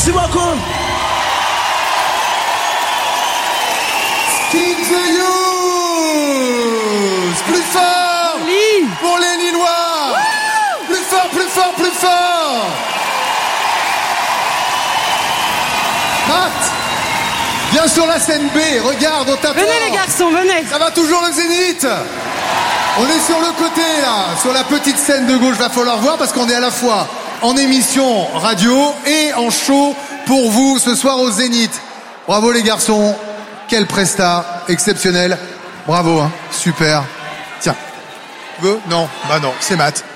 Merci beaucoup. King the Youth. Plus fort pour les Lillois. Plus fort, plus fort, plus fort. Matt, viens sur la scène B, regarde, on t'attend. Venez les garçons, venez. Ça va toujours le Zénith. On est sur le côté là, sur la petite scène de gauche, va falloir voir parce qu'on est à la fois en émission radio et en show pour vous ce soir au Zénith. Bravo les garçons, quel prestat, exceptionnel. Bravo, hein, super. Tiens, tu veux ? Non, bah non, c'est Matt.